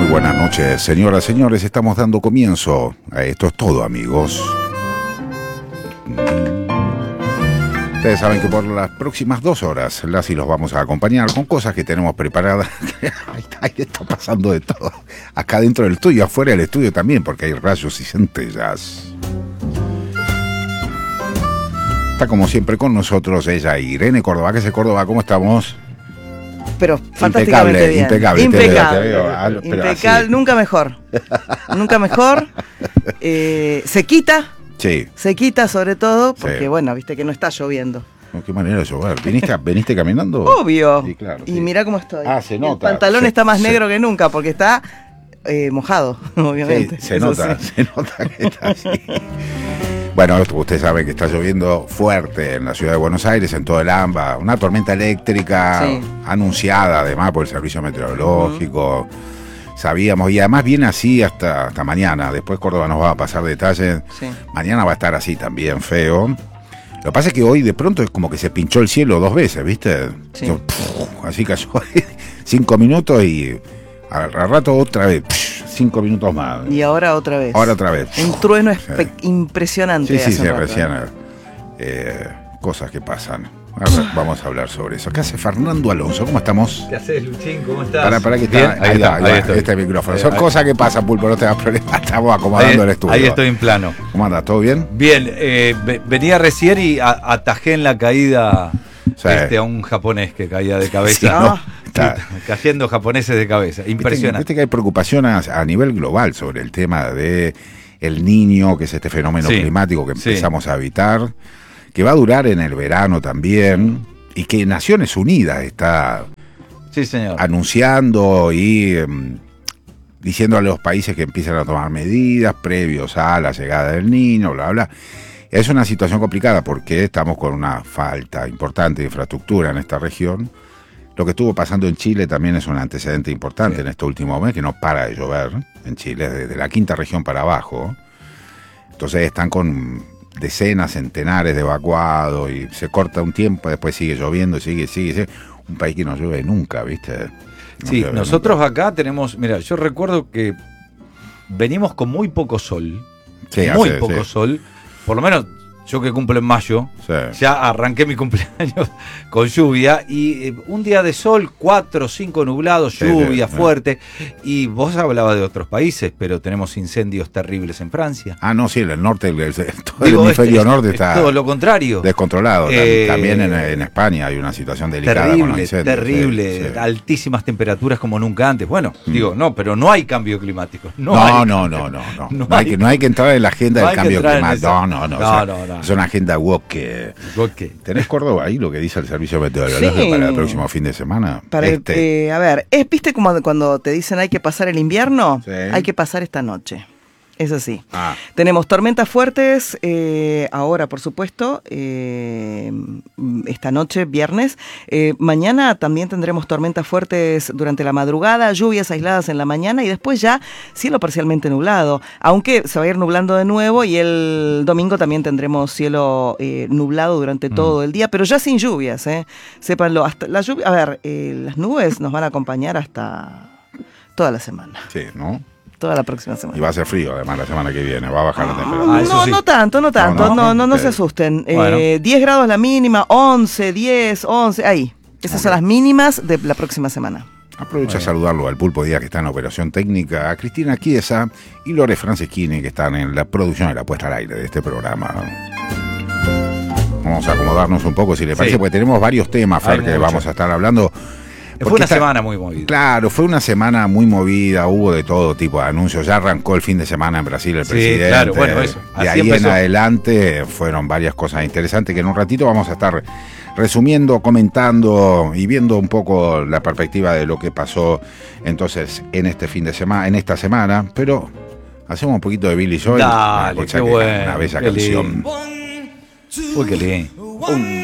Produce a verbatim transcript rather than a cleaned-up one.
buenas noches, señoras, señores. Estamos dando comienzo a Esto es Todo, amigos. Ustedes saben que por las próximas dos horas las y los vamos a acompañar con cosas que tenemos preparadas. Ahí está, ahí está pasando de todo. Acá dentro del estudio, afuera del estudio también, porque hay rayos y centellas. Está como siempre con nosotros ella, Irene Córdoba. ¿Qué es Córdoba? ¿Cómo estamos? Pero fantásticamente bien. Impecable, impecable. Te veo, te veo, impecable, nunca mejor. Nunca mejor. Eh, se quita. Sí. Se quita sobre todo porque, sí. bueno, viste que no está lloviendo. No, qué manera de llover. ¿Viniste, ¿Veniste caminando? Obvio. Sí, claro, y sí. Mirá cómo estoy. Ah, se nota. El pantalón se, está más se, negro que nunca porque está eh, mojado, obviamente. Sí, se nota, sí. se nota que está así. Bueno, usted sabe que está lloviendo fuerte en la ciudad de Buenos Aires, en todo el AMBA. Una tormenta eléctrica sí. anunciada además por el servicio meteorológico. Uh-huh. Sabíamos, y además viene así hasta, hasta mañana. Después Córdoba nos va a pasar detalles. Sí. Mañana va a estar así también, feo. Lo que pasa es que hoy de pronto es como que se pinchó el cielo dos veces, ¿viste? Sí. Yo, puf, así cayó cinco minutos y al, al rato otra vez, puf, cinco minutos más. Y ahora otra vez. Ahora otra vez. Un trueno espe- sí. impresionante. Sí, sí, sí, recién. Eh, cosas que pasan. Ahora vamos a hablar sobre eso. ¿Qué hace Fernando Alonso? ¿Cómo estamos? ¿Qué haces, Luchín? ¿Cómo estás? Para, para que está. Bien, ahí, ahí está, ahí, ahí ahí estoy. Este micrófono. Ahí, Son ahí. cosas que pasan, Pulpo, no te das problema. Estamos acomodando ahí, el estudio. Ahí estoy en plano. ¿Cómo anda? ¿Todo bien? Bien, eh, venía recién y a, atajé en la caída sí. este, a un japonés que caía de cabeza. Sí, ¿no? Está. Cayendo japoneses de cabeza. Impresionante. Viste, viste que hay preocupación a, a nivel global sobre el tema de el niño, que es este fenómeno sí. climático que empezamos sí. a habitar, que va a durar en el verano también, y que Naciones Unidas está sí, señor. anunciando y um, diciendo a los países que empiecen a tomar medidas previos a la llegada del niño, bla, bla. Es una situación complicada porque estamos con una falta importante de infraestructura en esta región. Lo que estuvo pasando en Chile también es un antecedente importante sí. en este último mes, que no para de llover en Chile, desde la quinta región para abajo. Entonces están con decenas, centenares de evacuados y se corta un tiempo, después sigue lloviendo, sigue, sigue, sigue. Un país que no llueve nunca, ¿viste? No sí, nosotros nunca. Acá tenemos, mira, yo recuerdo que venimos con muy poco sol, sí, muy hace, poco sí. sol, por lo menos yo que cumplo en mayo, sí. ya arranqué mi cumpleaños con lluvia y eh, un día de sol, cuatro o cinco nublados, lluvia sí, sí, fuerte. Sí. Y vos hablabas de otros países, pero tenemos incendios terribles en Francia. Ah, no, sí, en el norte, el, el, todo Digo, el hemisferio es, norte es, está es todo lo contrario. Descontrolado. Eh, También en, en España hay una situación delicada terrible, con los incendios. Terrible, sí, sí. altísimas temperaturas como nunca antes. Bueno, mm. digo, no, pero no hay cambio climático. No, no, hay, no, no, no, no, no. No, no, hay que, no hay que entrar en la agenda no del cambio climático. No, no, no. No, o sea, no, no. Es una agenda woke. Que ¿tenés Córdoba ahí lo que dice el servicio meteorológico sí. para el próximo fin de semana? Para este. el, eh, a ver, ¿es, ¿viste como cuando te dicen hay que pasar el invierno? Sí. Hay que pasar esta noche. Es así. Ah. Tenemos tormentas fuertes, eh, ahora por supuesto, eh, esta noche, viernes. Eh, mañana también tendremos tormentas fuertes durante la madrugada, lluvias aisladas en la mañana y después ya cielo parcialmente nublado. Aunque se va a ir nublando de nuevo y el domingo también tendremos cielo eh, nublado durante mm. todo el día, pero ya sin lluvias, eh. Sépanlo. Hasta la lluvia, a ver, eh, las nubes nos van a acompañar hasta toda la semana. Sí, ¿no? Toda la próxima semana. Y va a ser frío, además, la semana que viene. Va a bajar ah, la temperatura. Ah, no, sí. no tanto, no tanto. No, no, no, no, no se asusten. Bueno. Eh, diez grados la mínima, once, diez, once, ahí. Esas okay. son las mínimas de la próxima semana. Aprovecho a saludarlo al Pulpo Díaz, que está en la operación técnica, a Cristina Chiesa y Lore Franceschini, que están en la producción y la puesta al aire de este programa. Vamos a acomodarnos un poco, si le parece, sí. porque tenemos varios temas, Fer, que vamos a estar hablando. Fue una está, semana muy movida. Claro, fue una semana muy movida, hubo de todo tipo de anuncios. Ya arrancó el fin de semana en Brasil el sí, presidente. Claro, bueno, eso. Así de ahí empezó. En adelante fueron varias cosas interesantes que en un ratito vamos a estar resumiendo, comentando y viendo un poco la perspectiva de lo que pasó entonces en este fin de semana, en esta semana. Pero hacemos un poquito de Billy Joel. Dale, qué bueno. Una bella canción. Uy, qué lindo.